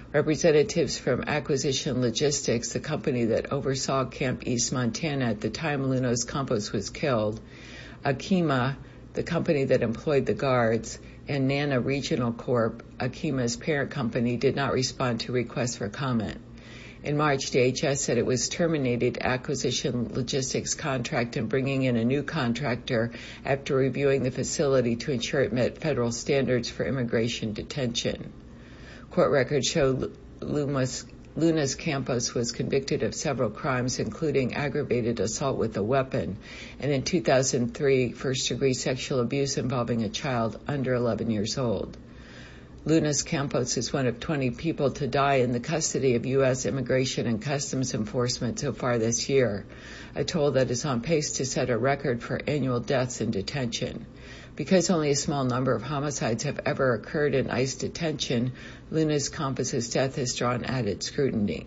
Representatives from Acquisition Logistics, the company that oversaw Camp East Montana at the time Lunos Campos was killed, Akima, the company that employed the guards, and Nana Regional Corp., Akima's parent company, did not respond to requests for comment. In March, DHS said it was terminated Acquisition Logistics' contract and bringing in a new contractor after reviewing the facility to ensure it met federal standards for immigration detention. Court records show Lunos Campos was convicted of several crimes, including aggravated assault with a weapon, and in 2003, first-degree sexual abuse involving a child under 11 years old. Lunos Campos is one of 20 people to die in the custody of U.S. Immigration and Customs Enforcement so far this year, a toll that is on pace to set a record for annual deaths in detention. Because only a small number of homicides have ever occurred in ICE detention, Lunos Campos' death has drawn added scrutiny.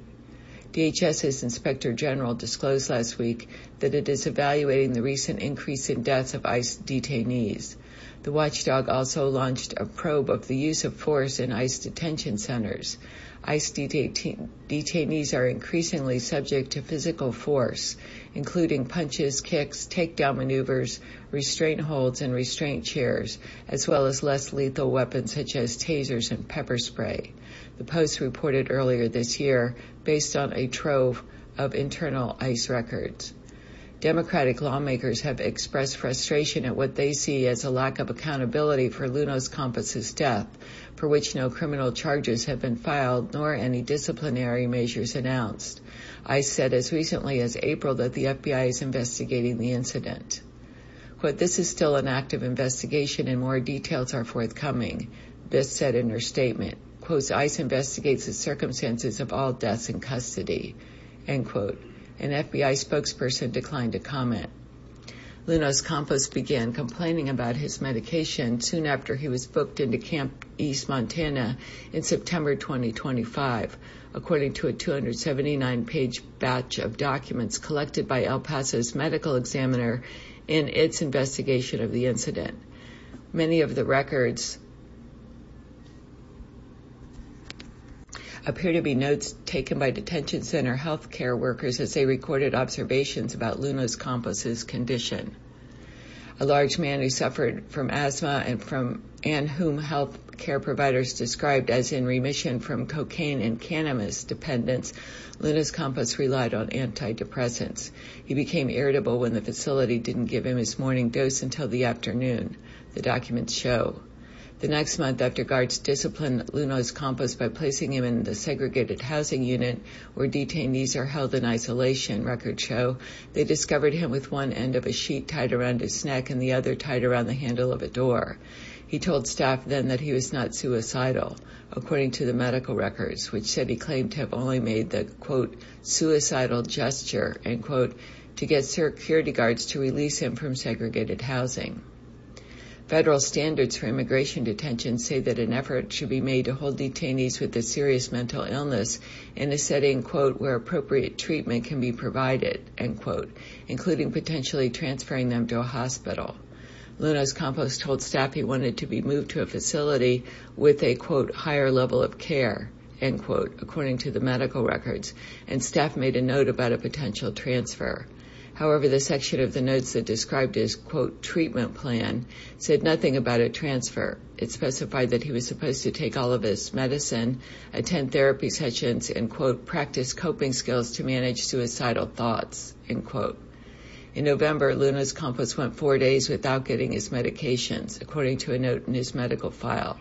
DHS's Inspector General disclosed last week that it is evaluating the recent increase in deaths of ICE detainees. The watchdog also launched a probe of the use of force in ICE detention centers. ICE detainees are increasingly subject to physical force, including punches, kicks, takedown maneuvers, restraint holds, and restraint chairs, as well as less lethal weapons such as tasers and pepper spray. The Post reported earlier this year, based on a trove of internal ICE records. Democratic lawmakers have expressed frustration at what they see as a lack of accountability for Lunos Campos' death, for which no criminal charges have been filed nor any disciplinary measures announced. ICE said as recently as April that the FBI is investigating the incident. Quote, "This is still an active investigation and more details are forthcoming," Biss said in her statement. Quote, "ICE investigates the circumstances of all deaths in custody," end quote. An FBI spokesperson declined to comment. Lunos Campos began complaining about his medication soon after he was booked into Camp East Montana in September 2025, according to a 279-page batch of documents collected by El Paso's medical examiner in its investigation of the incident. Many of the records appear to be notes taken by detention center health care workers as they recorded observations about Lunos Campos' condition. A large man who suffered from asthma and whom health care providers described as in remission from cocaine and cannabis dependence, Lunos Campos relied on antidepressants. He became irritable when the facility didn't give him his morning dose until the afternoon, the documents show. The next month, after guards disciplined Lunos Campos by placing him in the segregated housing unit where detainees are held in isolation, records show, they discovered him with one end of a sheet tied around his neck and the other tied around the handle of a door. He told staff then that he was not suicidal, according to the medical records, which said he claimed to have only made the, quote, suicidal gesture, end quote, to get security guards to release him from segregated housing. Federal standards for immigration detention say that an effort should be made to hold detainees with a serious mental illness in a setting, quote, where appropriate treatment can be provided, end quote, including potentially transferring them to a hospital. Lunos Campos told staff he wanted to be moved to a facility with a, quote, higher level of care, end quote, according to the medical records, and staff made a note about a potential transfer. However, the section of the notes that described his, quote, treatment plan said nothing about a transfer. It specified that he was supposed to take all of his medicine, attend therapy sessions, and, quote, practice coping skills to manage suicidal thoughts, end quote. In November, Lunos Campos went 4 days without getting his medications, according to a note in his medical file.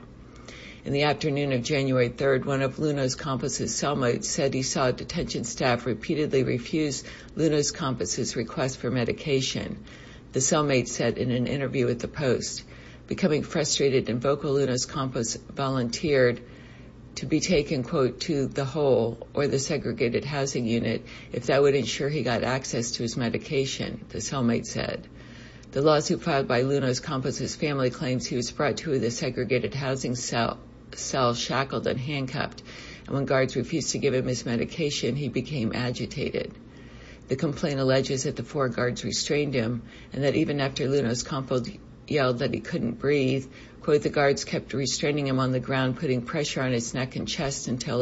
In the afternoon of January 3rd, one of Lunos Campos' cellmates said he saw detention staff repeatedly refuse Lunos Campos' request for medication. The cellmate said in an interview with the Post. Becoming frustrated and vocal, Lunos Campos volunteered to be taken, quote, to the hole or the segregated housing unit if that would ensure he got access to his medication, the cellmate said. The lawsuit filed by Lunos Campos' family claims he was brought to the segregated housing cell shackled and handcuffed, and when guards refused to give him his medication, he became agitated. The complaint alleges that the 4 guards restrained him, and that even after Lunos Campos yelled that he couldn't breathe, quote, the guards kept restraining him on the ground, putting pressure on his neck and chest until